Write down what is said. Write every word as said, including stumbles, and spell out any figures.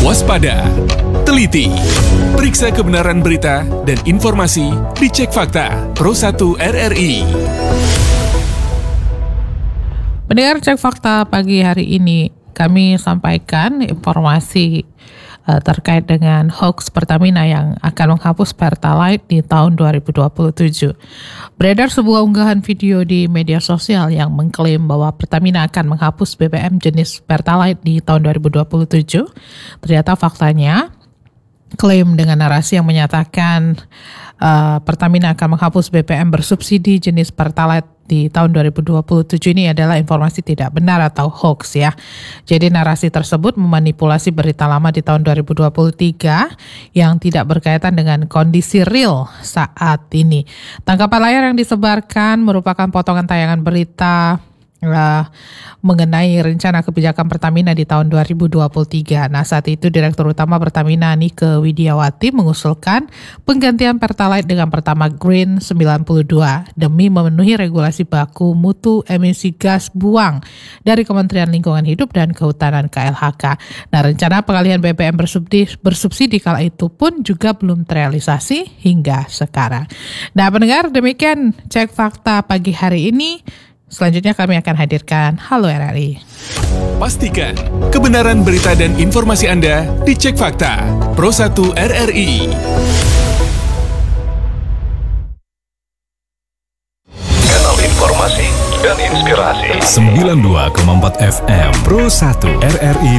Waspada, teliti, periksa kebenaran berita dan informasi di Cek Fakta Pro satu R R I. Pendengar Cek Fakta pagi hari ini, kami sampaikan informasi uh, terkait dengan hoax Pertamina yang akan menghapus Pertalite di tahun dua ribu dua puluh tujuh. Beredar sebuah unggahan video di media sosial yang mengklaim bahwa Pertamina akan menghapus B B M jenis Pertalite di tahun dua ribu dua puluh tujuh. Ternyata faktanya, klaim dengan narasi yang menyatakan uh, Pertamina akan menghapus B B M bersubsidi jenis Pertalite di tahun dua ribu dua puluh tujuh ini adalah informasi tidak benar atau hoax ya. Jadi narasi tersebut memanipulasi berita lama di tahun dua ribu dua puluh tiga yang tidak berkaitan dengan kondisi real saat ini. Tangkapan layar yang disebarkan merupakan potongan tayangan berita Uh, mengenai rencana kebijakan Pertamina di tahun dua ribu dua puluh tiga. Nah, saat itu Direktur Utama Pertamina Nike Widiawati mengusulkan penggantian Pertalite dengan Pertamax Green sembilan puluh dua demi memenuhi regulasi baku mutu emisi gas buang dari Kementerian Lingkungan Hidup dan Kehutanan K L H K. Nah, rencana pengalihan B B M bersubsidi, bersubsidi kala itu pun juga belum terrealisasi hingga sekarang. Nah, pendengar, demikian Cek Fakta pagi hari ini. Selanjutnya kami akan hadirkan Halo R R I. Pastikan kebenaran berita dan informasi Anda di Cek Fakta Pro satu R R I. Kanal informasi dan inspirasi sembilan puluh dua koma empat F M Pro satu R R I